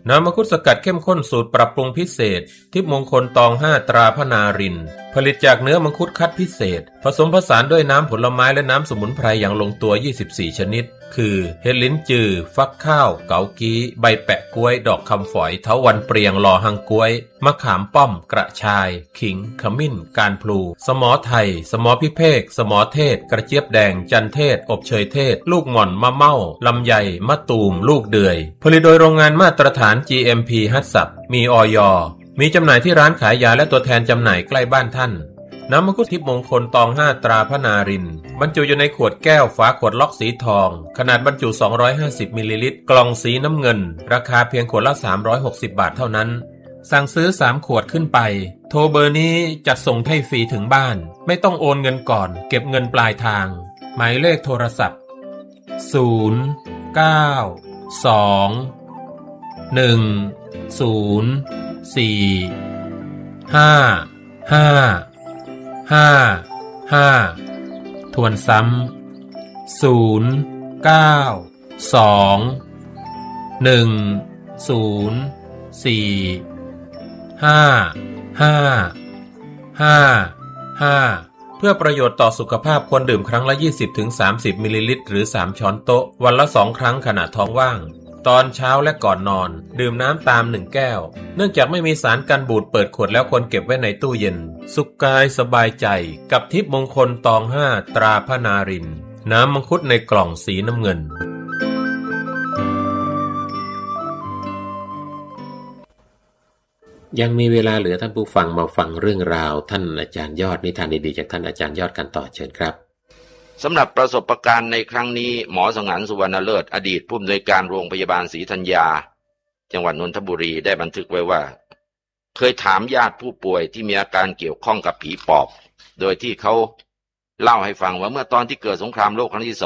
น้ำมังคุดสกัดเข้มข้นสูตรปรับปรุงพิเศษทิพย์มงคลตอง5ตราพนารินผลิตจากเนื้อมังคุดคัดพิเศษผสมผสานด้วยน้ำผลไม้และน้ำสมุนไพรอย่างลงตัว24ชนิดคือเห็ดลิ้นจือฟักข้าวเกากี้ใบแปะกล้วยดอกคำฝอยเถาวัลย์เปรียงลอหังกล้วยมะขามป้อมกระชายขิงขมิ้นการพลูสมอไทยสมอพิเภกสมอเทศกระเจี๊ยบแดงจันเทศอบเชยเทศลูกหม่อนมะเม่าลำไยมะตูมลูกเดือยผลิตโดยโรงงานมาตรฐาน GMP ฮัตสับมีอย.มีจำหน่ายที่ร้านขายยาและตัวแทนจำหน่ายใกล้บ้านท่านน้ำมังคุดทิพย์มงคลตอง5ตราพนารินบรรจุอยู่ในขวดแก้วฝาขวดล็อกสีทองขนาดบรรจุ250มิลลิลิตรกล่องสีน้ำเงินราคาเพียงขวดละ360บาทเท่านั้นสั่งซื้อ3ขวดขึ้นไปโทรเบอร์นี้จัดส่งให้ฟรีถึงบ้านไม่ต้องโอนเงินก่อนเก็บเงินปลายทางหมายเลขโทรศัพท์0 9 2 1 0 4 5 5 5 ทวนซ้ำ0 9 2 1 0 4 5 5 5 เพื่อประโยชน์ต่อสุขภาพควรดื่มครั้งละ 20-30 มิลลิลิตรหรือ3ช้อนโต๊ะวันละ2ครั้งขณะท้องว่างตอนเช้าและก่อนนอนดื่มน้ำตาม1แก้วเนื่องจากไม่มีสารกันบูดเปิดขวดแล้วควรเก็บไว้ในตู้เย็นสุขกายสบายใจกับทิพย์มงคลตอง5ตราพนารินน้ำมังคุดในกล่องสีน้ำเงินยังมีเวลาเหลือท่านผู้ฟังมาฟังเรื่องราวท่านอาจารย์ยอดนิทานดีๆจากท่านอาจารย์ยอดกันต่อเชิญครับสำหรับประสบการณ์ในครั้งนี้หมอสงันสุวรรณเลิศอดีตผู้อำนวยการโรงพยาบาลศรีธัญญาจังหวัดนนทบุรีได้บันทึกไว้ว่าเคยถามญาติผู้ป่วยที่มีอาการเกี่ยวข้องกับผีปอบโดยที่เขาเล่าให้ฟังว่าเมื่อตอนที่เกิดสงครามโลกครั้งที่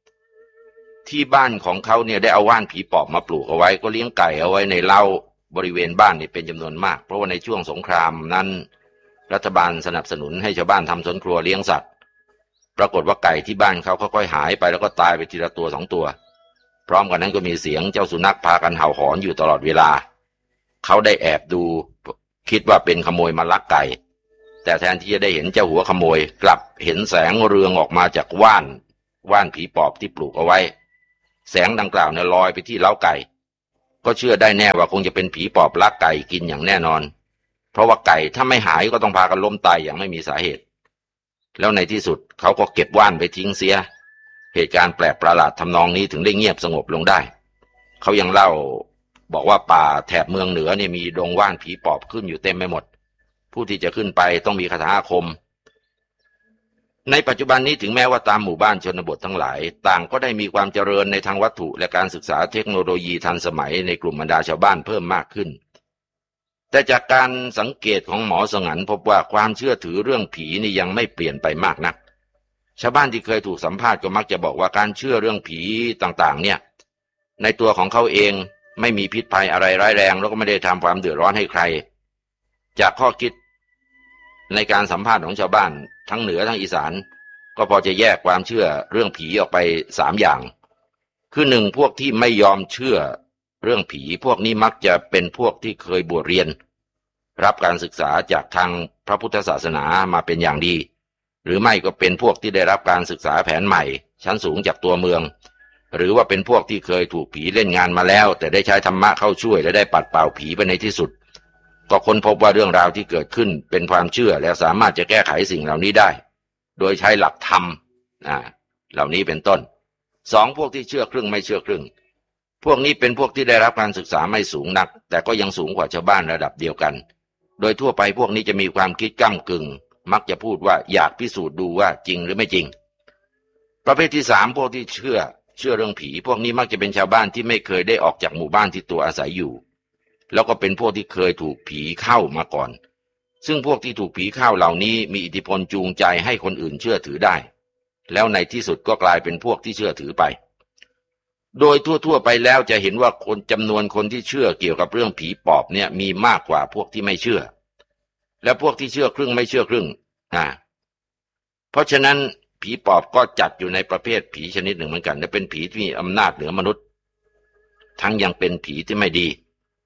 2ที่บ้านของเขาเนี่ยได้เอาว่านผีปอบมาปลูกเอาไว้ก็เลี้ยงไก่เอาไว้ในเล้าบริเวณบ้านนี่เป็นจำนวนมากเพราะว่าในช่วงสงครามนั้นรัฐบาลสนับสนุนให้ชาวบ้านทำสวนครัวเลี้ยงสัตว์ปรากฏว่าไก่ที่บ้านเขาค่อยๆหายไปแล้วก็ตายไปทีละตัว2ตัวพร้อมกันนั้นก็มีเสียงเจ้าสุนัขพากันเห่าหอนอยู่ตลอดเวลาเขาได้แอบดูคิดว่าเป็นขโมยมาลักไก่แต่แทนที่จะได้เห็นเจ้าหัวขโมยกลับเห็นแสงเรืองออกมาจากว่านผีปอบที่ปลูกเอาไว้แสงดังกล่าวเนี่ยลอยไปที่เล้าไก่ก็เชื่อได้แน่ว่าคงจะเป็นผีปอบลักไก่กินอย่างแน่นอนเพราะว่าไก่ถ้าไม่หายก็ต้องพากันล้มตายอย่างไม่มีสาเหตุแล้วในที่สุดเขาก็เก็บว่านไปทิ้งเสียเหตุการณ์แปลกประหลาดทำนองนี้ถึงได้เงียบสงบลงได้เขายังเล่าบอกว่าป่าแถบเมืองเหนือเนี่ยมีดงว่านผีปอบขึ้นอยู่เต็มไปหมดผู้ที่จะขึ้นไปต้องมีคาถาอาคมในปัจจุบันนี้ถึงแม้ว่าตามหมู่บ้านชนบททั้งหลายต่างก็ได้มีความเจริญในทางวัตถุและการศึกษาเทคโนโลยีทันสมัยในกลุ่มบรรดาชาวบ้านเพิ่มมากขึ้นแต่จากการสังเกตของหมอสงันพบว่าความเชื่อถือเรื่องผีนี่ยังไม่เปลี่ยนไปมากนักชาวบ้านที่เคยถูกสัมภาษณ์ก็มักจะบอกว่าการเชื่อเรื่องผีต่างๆเนี่ยในตัวของเขาเองไม่มีพิษภัยอะไรร้ายแรงแล้วก็ไม่ได้ทำความเดือดร้อนให้ใครจากข้อคิดในการสัมภาษณ์ของชาวบ้านทั้งเหนือทั้งอีสานก็พอจะแยกความเชื่อเรื่องผีออกไป3อย่างคือ1พวกที่ไม่ยอมเชื่อเรื่องผีพวกนี้มักจะเป็นพวกที่เคยบวชเรียนรับการศึกษาจากทางพระพุทธศาสนามาเป็นอย่างดีหรือไม่ก็เป็นพวกที่ได้รับการศึกษาแผนใหม่ชั้นสูงจากตัวเมืองหรือว่าเป็นพวกที่เคยถูกผีเล่นงานมาแล้วแต่ได้ใช้ธรรมะเข้าช่วยและได้ปัดเป่าผีไปในที่สุดก็ค้นพบว่าเรื่องราวที่เกิดขึ้นเป็นความเชื่อและสามารถจะแก้ไขสิ่งเหล่านี้ได้โดยใช้หลักธรรมเหล่านี้เป็นต้น2พวกที่เชื่อครึ่งไม่เชื่อครึ่งพวกนี้เป็นพวกที่ได้รับการศึกษาไม่สูงนักแต่ก็ยังสูงกว่าชาวบ้านระดับเดียวกันโดยทั่วไปพวกนี้จะมีความคิดก้ำกึ่งมักจะพูดว่าอยากพิสูจน์ดูว่าจริงหรือไม่จริงประเภทที่3พวกที่เชื่อเรื่องผีพวกนี้มักจะเป็นชาวบ้านที่ไม่เคยได้ออกจากหมู่บ้านที่ตัวอาศัยอยู่แล้วก็เป็นพวกที่เคยถูกผีเข้ามาก่อนซึ่งพวกที่ถูกผีเข้าเหล่านี้มีอิทธิพลจูงใจให้คนอื่นเชื่อถือได้แล้วในที่สุดก็กลายเป็นพวกที่เชื่อถือไปโดยทั่วไปแล้วจะเห็นว่าคนจำนวนคนที่เชื่อเกี่ยวกับเรื่องผีปอบเนี่ยมีมากกว่าพวกที่ไม่เชื่อและพวกที่เชื่อครึ่งไม่เชื่อครึ่งเพราะฉะนั้นผีปอบก็จัดอยู่ในประเภทผีชนิดหนึ่งเหมือนกันและเป็นผีที่มีอำนาจเหนือมนุษย์ทั้งยังเป็นผีที่ไม่ดี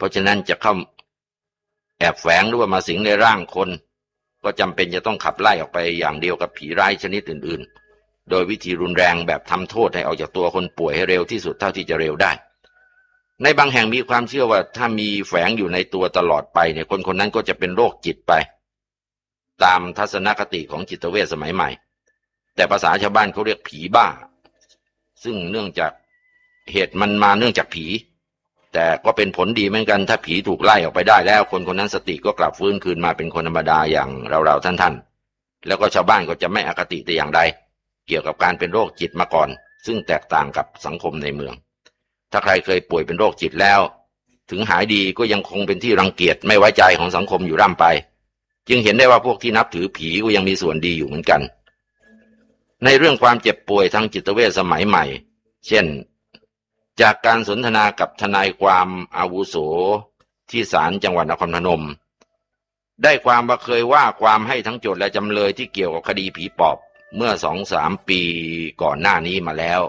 เพราะฉะนั้นจะเข้าแอบแฝงหรือว่ามาสิงในร่างคนก็จำเป็นจะต้องขับไล่ออกไปอย่างเดียวกับผีร้ายชนิดอื่นๆโดยวิธีรุนแรงแบบทำโทษให้ออกจากตัวคนป่วยให้เร็วที่สุดเท่าที่จะเร็วได้ในบางแห่งมีความเชื่อว่าถ้ามีแฝงอยู่ในตัวตลอดไปเนี่ยคนคนนั้นก็จะเป็นโรคจิตไปตามทัศนคติของจิตเวชสมัยใหม่แต่ภาษาชาวบ้านเขาเรียกผีบ้าซึ่งเนื่องจากเหตุมันมาเนื่องจากผีแต่ก็เป็นผลดีเหมือนกันถ้าผีถูกไล่ออกไปได้แล้วคนคนนั้นสติก็กลับฟื้นคืนมาเป็นคนธรรมดาอย่างเราๆท่านๆแล้วก็ชาวบ้านก็จะไม่อคติแต่อย่างใดเกี่ยวกับการเป็นโรคจิตมาก่อนซึ่งแตกต่างกับสังคมในเมืองถ้าใครเคยป่วยเป็นโรคจิตแล้วถึงหายดีก็ยังคงเป็นที่รังเกียจไม่ไว้ใจของสังคมอยู่ร่ำไปจึงเห็นได้ว่าพวกที่นับถือผีก็ยังมีส่วนดีอยู่เหมือนกันในเรื่องความเจ็บป่วยทางจิตเวชสมัยใหม่เช่นจากการสนทนากับทนายความอาวุโสที่ศาลจังหวัดนครพนมได้ความว่าเคยว่าความให้ทั้งโจทก์และจำเลยที่เกี่ยวกับคดีผีปอบเมื่อ 2-3 ปีก่อนหน้านี้มาแล้ว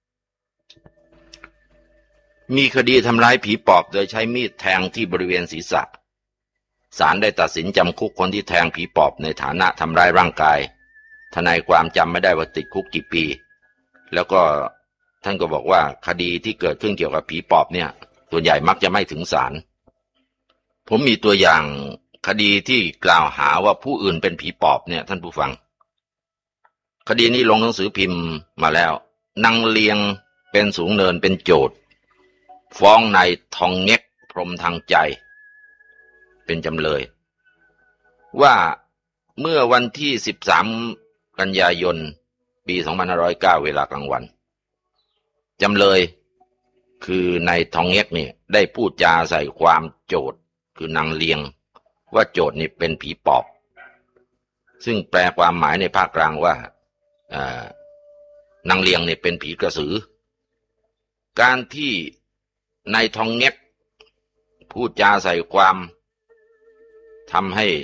มีคดีทำร้ายผีปอบโดยใช้มีดแทงที่บริเวณศีรษะศาลได้ตัดสินจำคุกคนที่แทงผีปอบในฐานะทำร้ายร่างกายทนายความจำไม่ได้ว่าติดคุกกี่ปีแล้วก็ท่านก็บอกว่าคดีที่เกิดขึ้นเกี่ยวกับผีปอบเนี่ยส่วนใหญ่มักจะไม่ถึงศาลผมมีตัวอย่างคดีที่กล่าวหาว่าผู้อื่นเป็นผีปอบเนี่ยท่านผู้ฟังคดีนี้ลงหนังสือพิมพ์มาแล้วนางเลียงเป็นสูงเนินเป็นโจทก์ฟ้องนายทองเง็กพรหมทางใจเป็นจำเลยว่าเมื่อวันที่13 กันยายนปี 2509 เวลากลางวันจำเลยคือนายทองเง็กนี่ได้พูดจาใส่ความโจทก์คือนางเลียงว่าโจทก์นี่เป็นผีปอบซึ่งแปลความหมายในภาคกลางว่านางเลียงนี่เป็นผีกระสือการที่นายทองเง็กพูดจาใส่ความทำให้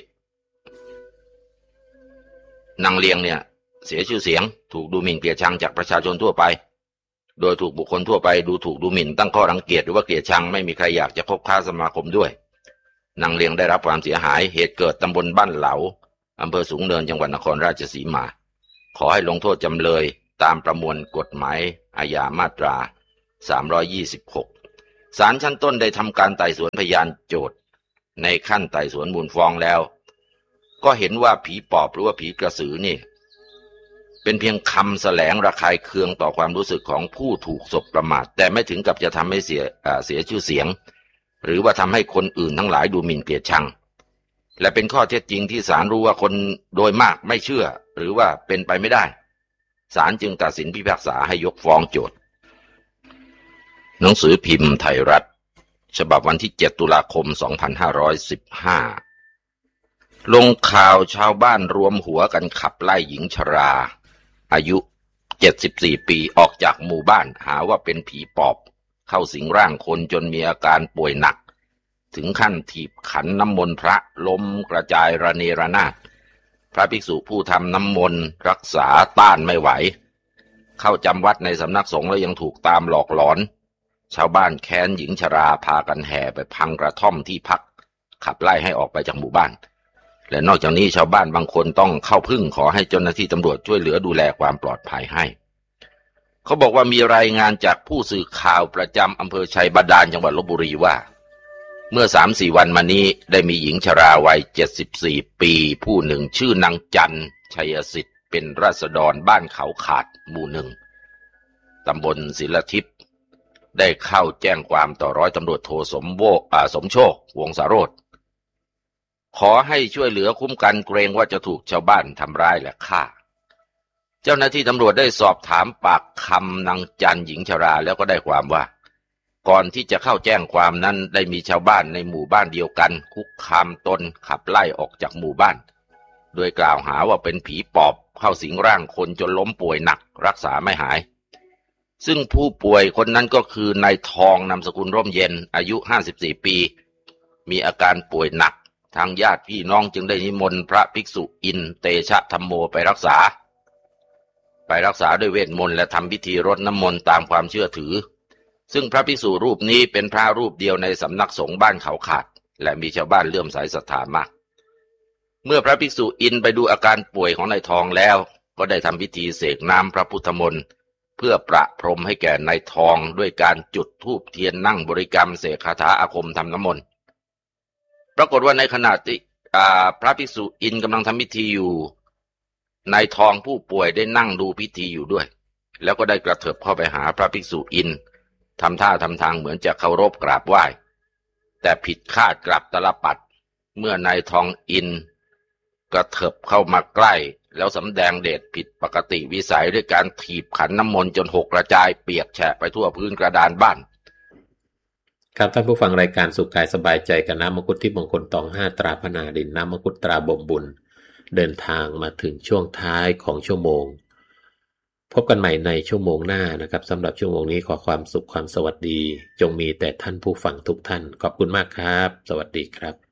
นางเลียงเนี่ยเสียชื่อเสียงถูกดูหมิ่นเกลียดชังจากประชาชนทั่วไปโดยถูกบุคคลทั่วไปดูถูกดูหมิ่นตั้งข้อรังเกียจหรือว่าเกลียดชังไม่มีใครอยากจะคบค้าสมาคมด้วยนางเลียงได้รับความเสียหายเหตุเกิดตำบลบ้านเหลาอำเภอสูงเนินจังหวัดนครราชสีมาขอให้ลงโทษจำเลยตามประมวลกฎหมายอาญามาตรา326ศาลชั้นต้นได้ทำการไต่สวนพยานโจทก์ในขั้นไต่สวนมูลฟ้องแล้วก็เห็นว่าผีปอบหรือว่าผีกระสือนี่เป็นเพียงคำแสลงระคายเคืองต่อความรู้สึกของผู้ถูกสบประมาทแต่ไม่ถึงกับจะทำให้เสียชื่อเสียงหรือว่าทำให้คนอื่นทั้งหลายดูหมิ่นเกลียดชังและเป็นข้อเท็จจริงที่ศาลรู้ว่าคนโดยมากไม่เชื่อหรือว่าเป็นไปไม่ได้ศาลจึงตัดสินพิพากษาให้ยกฟ้องโจทก์หนังสือพิมพ์ไทยรัฐฉบับวันที่ 7 ตุลาคม 2515ลงข่าวชาวบ้านรวมหัวกันขับไล่หญิงชราอายุ74 ปีออกจากหมู่บ้านหาว่าเป็นผีปอบเข้าสิงร่างคนจนมีอาการป่วยหนักถึงขั้นถีบขันน้ำมนต์พระล้มกระจายระเนระนาดพระภิกษุผู้ทำน้ำมนต์รักษาต้านไม่ไหวเข้าจำวัดในสำนักสงฆ์แล้วยังถูกตามหลอกหลอนชาวบ้านแค้นหญิงชราพากันแห่ไปพังกระท่อมที่พักขับไล่ให้ออกไปจากหมู่บ้านและนอกจากนี้ชาวบ้านบางคนต้องเข้าพึ่งขอให้เจ้าหน้าที่ตำรวจช่วยเหลือดูแลความปลอดภัยให้เขาบอกว่ามีรายงานจากผู้สื่อข่าวประจำอำเภอชัยบาดาลจังหวัดลพบุรีว่าเมื่อ 3-4 วันมานี้ได้มีหญิงชราวัย74 ปีผู้หนึ่งชื่อนางจันชัยสิทธิ์เป็นราษฎรบ้านเขาขาดหมู่ 1ตำบลศิลทิพย์ได้เข้าแจ้งความต่อร้อยตำรวจโทสมโชควงศ์สาโรจน์ขอให้ช่วยเหลือคุ้มกันเกรงว่าจะถูกชาวบ้านทำร้ายและฆ่าเจ้าหน้าที่ตำรวจได้สอบถามปากคำนางจันหญิงชราแล้วก็ได้ความว่าก่อนที่จะเข้าแจ้งความนั้นได้มีชาวบ้านในหมู่บ้านเดียวกันคุกคามตนขับไล่ออกจากหมู่บ้านโดยกล่าวหาว่าเป็นผีปอบเข้าสิงร่างคนจนล้มป่วยหนักรักษาไม่หายซึ่งผู้ป่วยคนนั้นก็คือนายทองนามสกุลร่มเย็นอายุ54 ปีมีอาการป่วยหนักทางญาติพี่น้องจึงได้นิมนต์พระภิกษุอินเตชะธัมโมไปรักษาด้วยเวทมนต์และทำพิธีรดน้ำมนต์ตามความเชื่อถือซึ่งพระภิกษุรูปนี้เป็นพระรูปเดียวในสำนักสงฆ์บ้านเขาขาดและมีชาวบ้านเลื่อมใสศรัทธามากเมื่อพระภิกษุอินไปดูอาการป่วยของนายทองแล้วก็ได้ทำพิธีเสกน้ำพระพุทธมนต์เพื่อประพรมให้แก่นายทองด้วยการจุดธูปเทียนนั่งบริกรรมเสกคาถาอาคมทำน้ำมนต์ปรากฏว่าในขณะที่พระภิกษุอินกำลังทำพิธีอยู่นายทองผู้ป่วยได้นั่งดูพิธีอยู่ด้วยแล้วก็ได้กระเถิบเข้าไปหาพระภิกษุอินทำท่าทำทางเหมือนจะเคารพกราบไหว้แต่ผิดคาดกลับตลปัดเมื่อนายทองอินกระเถิบเข้ามาใกล้แล้วสำแดงเดชผิดปกติวิสัยด้วยการถีบขันน้ำมนต์จนหกกระจายเปียกแฉะไปทั่วพื้นกระดานบ้านครับท่านผู้ฟังรายการสุขกายสบายใจกับน้ำมังคุดที่มงคลตอง5ตราพนาดินน้ำมังคุดตราบ่มบุญเดินทางมาถึงช่วงท้ายของชั่วโมงพบกันใหม่ในชั่วโมงหน้านะครับสำหรับชั่วโมงนี้ขอความสุขความสวัสดีจงมีแต่ท่านผู้ฟังทุกท่านขอบคุณมากครับสวัสดีครับ